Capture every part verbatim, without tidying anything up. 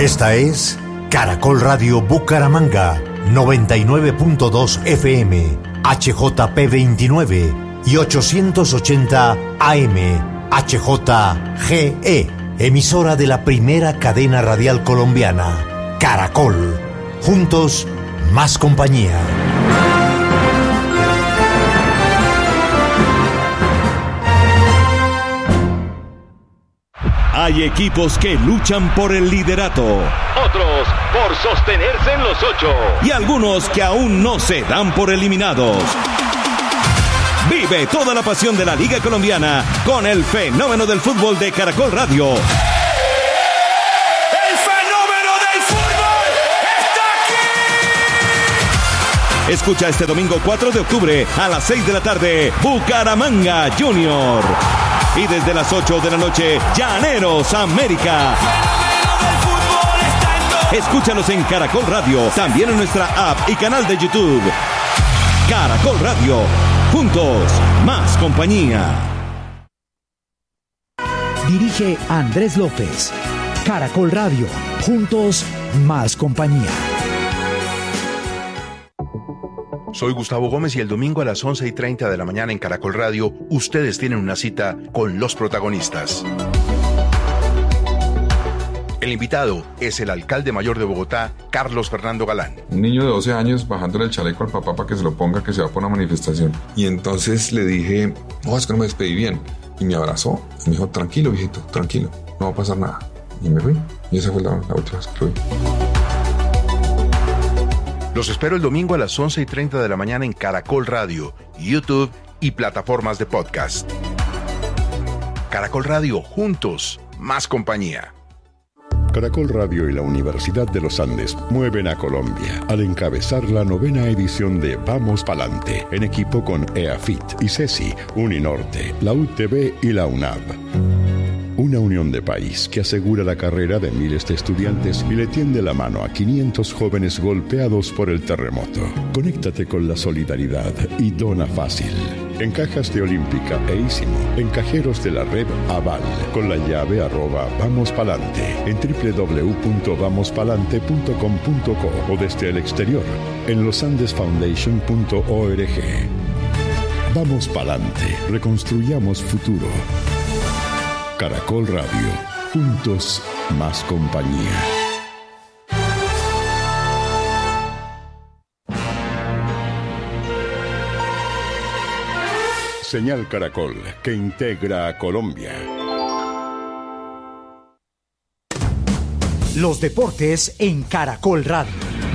Esta es Caracol Radio Bucaramanga, noventa y nueve punto dos F M, H J P veintinueve y ochocientos ochenta A M, H J G E, emisora de la primera cadena radial colombiana, Caracol. Juntos, más compañía. Hay equipos que luchan por el liderato, otros por sostenerse en los ocho y algunos que aún no se dan por eliminados. Vive toda la pasión de la Liga Colombiana con el fenómeno del fútbol de Caracol Radio. ¡El fenómeno del fútbol está aquí! Escucha este domingo cuatro de octubre a las seis de la tarde, Bucaramanga Junior. Y desde las ocho de la noche, Llaneros América. Escúchanos en Caracol Radio, también en nuestra app y canal de YouTube. Caracol Radio, juntos, más compañía. Dirige Andrés López. Caracol Radio, juntos, más compañía. Soy Gustavo Gómez y el domingo a las once y treinta de la mañana en Caracol Radio, ustedes tienen una cita con los protagonistas. El invitado es el alcalde mayor de Bogotá, Carlos Fernando Galán. Un niño de doce años bajándole el chaleco al papá para que se lo ponga, que se va por una manifestación. Y entonces le dije, no, es que no me despedí bien. Y me abrazó y me dijo, tranquilo, viejito, tranquilo, no va a pasar nada. Y me fui. Y esa fue la, la última vez que lo vi. Los espero el domingo a las once y treinta de la mañana en Caracol Radio, YouTube y plataformas de podcast. Caracol Radio, juntos, más compañía. Caracol Radio y la Universidad de los Andes mueven a Colombia al encabezar la novena edición de Vamos Palante, en equipo con EAFIT, ICESI, Uninorte, la U T B y la UNAV. Una unión de país que asegura la carrera de miles de estudiantes y le tiende la mano a quinientos jóvenes golpeados por el terremoto. Conéctate con la solidaridad y dona fácil. En cajas de Olímpica e Ísimo, en cajeros de la red Aval, con la llave arroba Vamos Palante, en doble u doble u doble u punto vamos palante punto com punto co o desde el exterior, en losandesfoundation punto org. Vamos Palante, reconstruyamos futuro. Caracol Radio, juntos, más compañía. Señal Caracol, que integra a Colombia. Los deportes en Caracol Radio.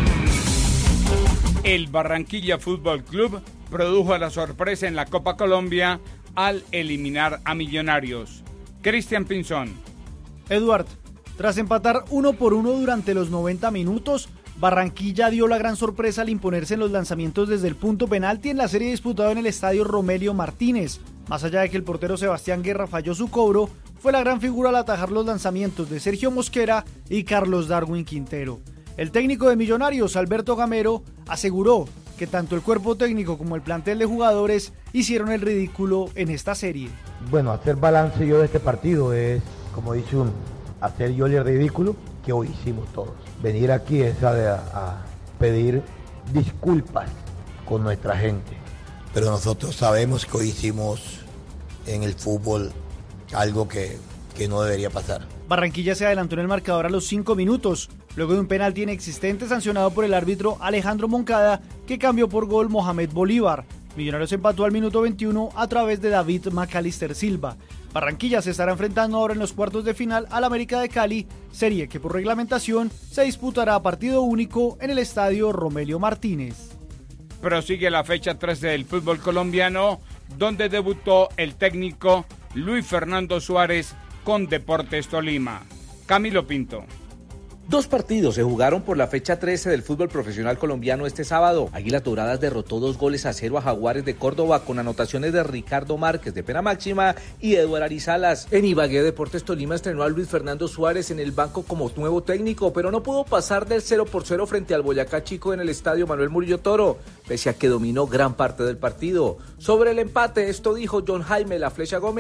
El Barranquilla Fútbol Club produjo la sorpresa en la Copa Colombia al eliminar a Millonarios. Cristian Pinzón. Eduard, tras empatar uno por uno durante los noventa minutos, Barranquilla dio la gran sorpresa al imponerse en los lanzamientos desde el punto penalti en la serie disputada en el estadio Romelio Martínez. Más allá de que el portero Sebastián Guerra falló su cobro, fue la gran figura al atajar los lanzamientos de Sergio Mosquera y Carlos Darwin Quintero. El técnico de Millonarios, Alberto Gamero, aseguró que tanto el cuerpo técnico como el plantel de jugadores hicieron el ridículo en esta serie. Bueno, hacer balance yo de este partido es, como dice un, hacer yo el ridículo que hoy hicimos todos. Venir aquí es a, a pedir disculpas con nuestra gente. Pero nosotros sabemos que hoy hicimos en el fútbol algo que, que no debería pasar. Barranquilla se adelantó en el marcador a los cinco minutos, luego de un penalti inexistente sancionado por el árbitro Alejandro Moncada, que cambió por gol Mohamed Bolívar. Millonarios empató al minuto veintiuno a través de David Macalister Silva. Barranquilla se estará enfrentando ahora en los cuartos de final al América de Cali, serie que por reglamentación se disputará a partido único en el estadio Romelio Martínez. Prosigue la fecha trece del fútbol colombiano, donde debutó el técnico Luis Fernando Suárez con Deportes Tolima. Camilo Pinto. Dos partidos se jugaron por la fecha trece del fútbol profesional colombiano este sábado. Águilas Doradas derrotó dos goles a cero a Jaguares de Córdoba con anotaciones de Ricardo Márquez de pena máxima y Eduard Arizalas. En Ibagué, Deportes Tolima estrenó a Luis Fernando Suárez en el banco como nuevo técnico, pero no pudo pasar del cero por cero frente al Boyacá Chico en el estadio Manuel Murillo Toro, pese a que dominó gran parte del partido. Sobre el empate, esto dijo John Jaime La Flecha Gómez: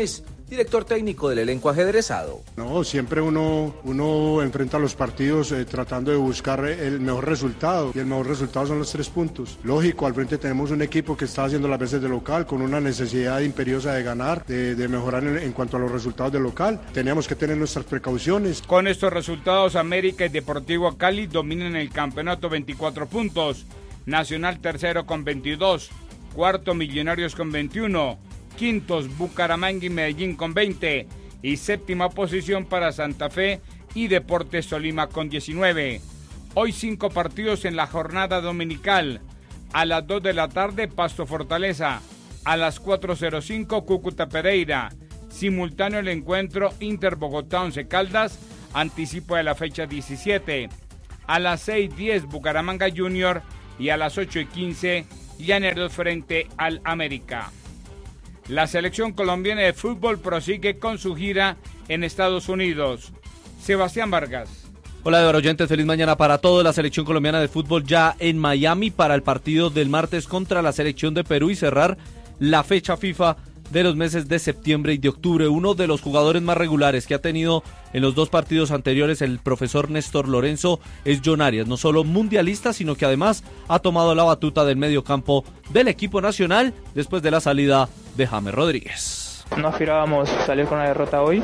director técnico del elenco ajedrezado. No, siempre uno, uno enfrenta los partidos eh, tratando de buscar el mejor resultado, y el mejor resultado son los tres puntos. Lógico, al frente tenemos un equipo que está haciendo las veces de local, con una necesidad imperiosa de ganar, de, de mejorar en, en cuanto a los resultados de local. Teníamos que tener nuestras precauciones. Con estos resultados, América y Deportivo Cali dominan el campeonato veinticuatro puntos, Nacional tercero con veintidós, cuarto Millonarios con veintiuno, quintos Bucaramanga y Medellín con veinte y séptima posición para Santa Fe y Deportes Tolima con diecinueve. Hoy cinco partidos en la jornada dominical. A las dos de la tarde Pasto Fortaleza, a las cuatro cero cinco Cúcuta Pereira, simultáneo el encuentro Inter Bogotá Once Caldas, anticipo de la fecha diecisiete. A las seis diez Bucaramanga Junior y a las ocho y quince Llaneros frente al América. La selección colombiana de fútbol prosigue con su gira en Estados Unidos. Sebastián Vargas. Hola, de oyentes, feliz mañana para todos. La selección colombiana de fútbol ya en Miami para el partido del martes contra la selección de Perú y cerrar la fecha FIFA de los meses de septiembre y de octubre. Uno de los jugadores más regulares que ha tenido en los dos partidos anteriores el profesor Néstor Lorenzo es John Arias, no solo mundialista, sino que además ha tomado la batuta del medio campo del equipo nacional después de la salida de James Rodríguez. No aspirábamos salir con la derrota hoy,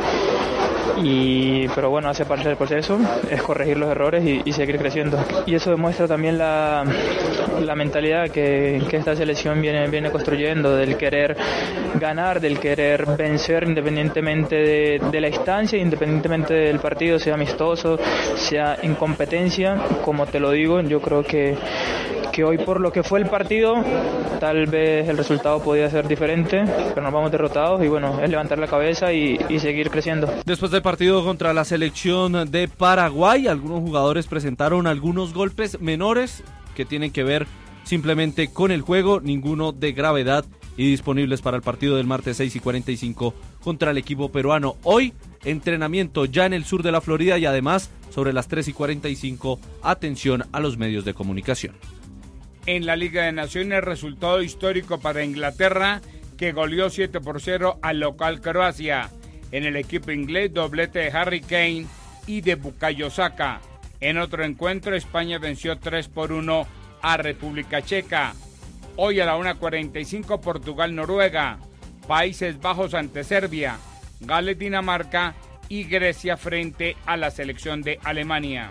y pero bueno, hace parte del proceso, es corregir los errores y, y seguir creciendo. Y eso demuestra también la, la mentalidad que, que esta selección viene, viene construyendo, del querer ganar, del querer vencer independientemente de, de la instancia, independientemente del partido, sea amistoso, sea en competencia. Como te lo digo, yo creo que, que hoy, por lo que fue el partido, tal vez el resultado podía ser diferente, pero nos vamos derrotados y bueno, es levantar la cabeza y, y seguir creciendo. Después del partido contra la selección de Paraguay, algunos jugadores presentaron algunos golpes menores que tienen que ver simplemente con el juego, ninguno de gravedad, y disponibles para el partido del martes seis y cuarenta y cinco contra el equipo peruano. Hoy, entrenamiento ya en el sur de la Florida y además sobre las tres y cuarenta y cinco, atención a los medios de comunicación. En la Liga de Naciones, resultado histórico para Inglaterra, que goleó siete por cero al local Croacia. En el equipo inglés, doblete de Harry Kane y de Bukayo Saka. En otro encuentro, España venció tres por uno a República Checa. Hoy a la una cuarenta y cinco, Portugal-Noruega, Países Bajos ante Serbia, Gales-Dinamarca y Grecia frente a la selección de Alemania.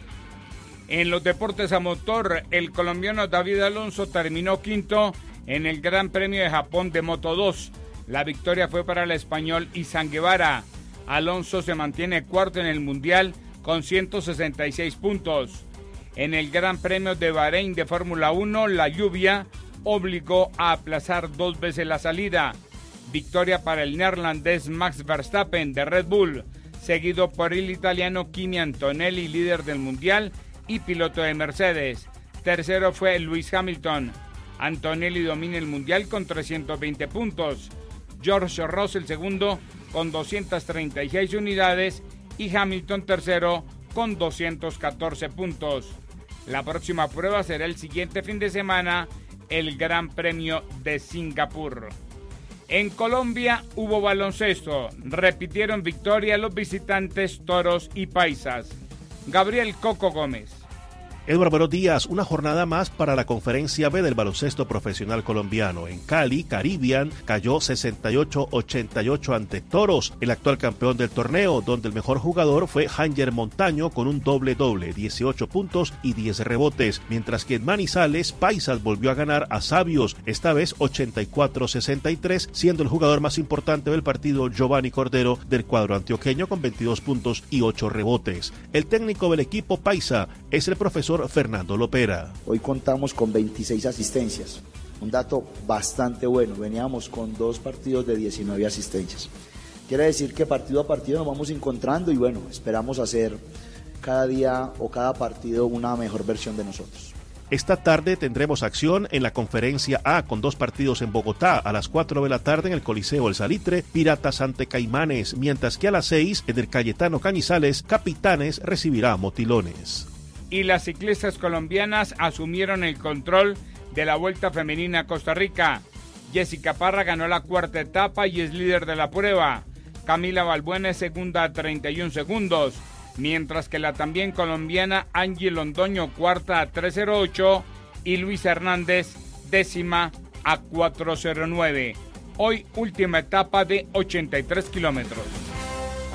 En los deportes a motor, el colombiano David Alonso terminó quinto en el Gran Premio de Japón de Moto dos. La victoria fue para el español Izan Guevara. Alonso se mantiene cuarto en el Mundial con ciento sesenta y seis puntos. En el Gran Premio de Bahrein de Fórmula uno, la lluvia obligó a aplazar dos veces la salida. Victoria para el neerlandés Max Verstappen de Red Bull, seguido por el italiano Kimi Antonelli, líder del Mundial y piloto de Mercedes. Tercero fue Lewis Hamilton. Antonelli domina el Mundial con trescientos veinte puntos. George Russell segundo con doscientas treinta y seis unidades y Hamilton tercero con doscientos catorce puntos. La próxima prueba será el siguiente fin de semana, el Gran Premio de Singapur. En Colombia hubo baloncesto, repitieron victoria los visitantes Toros y Paisas. Gabriel Coco Gómez. Eduardo, buenos días. Una jornada más para la Conferencia B del baloncesto profesional colombiano. En Cali, Caribbean cayó sesenta y ocho a ochenta y ocho ante Toros, el actual campeón del torneo, donde el mejor jugador fue Hanger Montaño con un doble-doble, dieciocho puntos y diez rebotes, mientras que en Manizales, Paisas volvió a ganar a Sabios, esta vez ochenta y cuatro a sesenta y tres, siendo el jugador más importante del partido Giovanni Cordero del cuadro antioqueño con veintidós puntos y ocho rebotes. El técnico del equipo Paisa es el profesor Fernando Lopera. Hoy contamos con veintiséis asistencias, un dato bastante bueno. Veníamos con dos partidos de diecinueve asistencias. Quiere decir que partido a partido nos vamos encontrando y bueno, esperamos hacer cada día o cada partido una mejor versión de nosotros. Esta tarde tendremos acción en la Conferencia A con dos partidos en Bogotá. A las cuatro de la tarde en el Coliseo El Salitre, Piratas ante Caimanes, mientras que a las seis en el Cayetano Cañizales, Capitanes recibirá a Motilones. Y las ciclistas colombianas asumieron el control de la Vuelta Femenina a Costa Rica. Jessica Parra ganó la cuarta etapa y es líder de la prueba. Camila Balbuena es segunda a treinta y un segundos, mientras que la también colombiana Angie Londoño cuarta a tres cero ocho y Luis Hernández décima a cuatro cero nueve. Hoy última etapa de ochenta y tres kilómetros.